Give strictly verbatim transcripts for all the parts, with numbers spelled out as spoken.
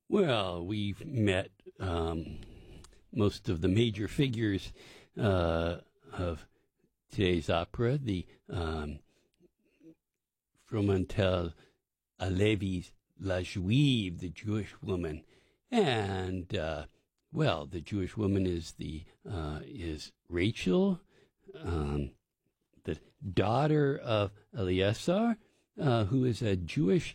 Well, we've met um, most of the major figures uh, of today's opera, the um, Fromental Alevi's La Juive, the Jewish woman, and uh, well, the Jewish woman is the uh, is Rachel, um, the daughter of Eleazar, uh, who is a Jewish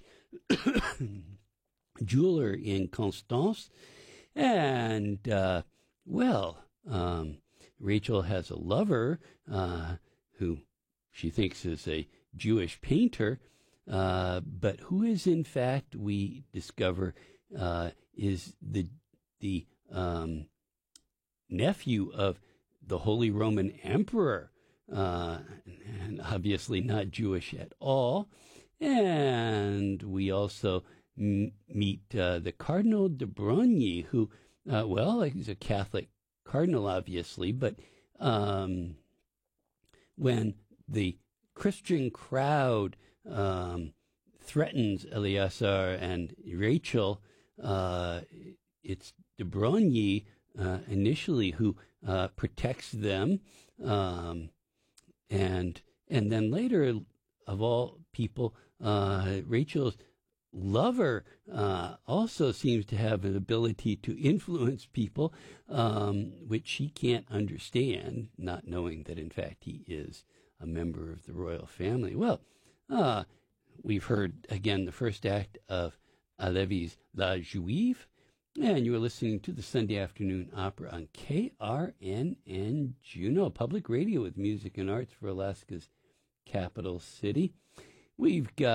jeweler in Constance, and uh, well, um, Rachel has a lover uh, who she thinks is a Jewish painter, uh, but who is in fact, we discover, uh, is the the um, nephew of the Holy Roman Emperor, uh, and obviously not Jewish at all. And we also m- meet uh, the Cardinal de Broglie, who, uh, well, he's a Catholic cardinal, obviously, but um, when the Christian crowd um, threatens Eleazar and Rachel, uh, it's de Broglie uh, initially who uh, protects them, um, and and then later, of all people, uh, Rachel's lover uh, also seems to have an ability to influence people, um, which she can't understand, not knowing that in fact he is a member of the royal family. Well, uh, we've heard again the first act of Alevi's La Juive, and you are listening to the Sunday Afternoon Opera on K R N N Juneau, public radio with music and arts for Alaska's capital city. We've got